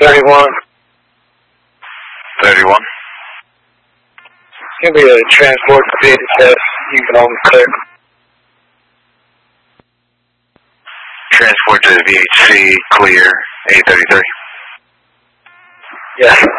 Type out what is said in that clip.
31. 31. Give me a transport to VHS. You can only clear. Transport to VHC, clear, 833. Yeah.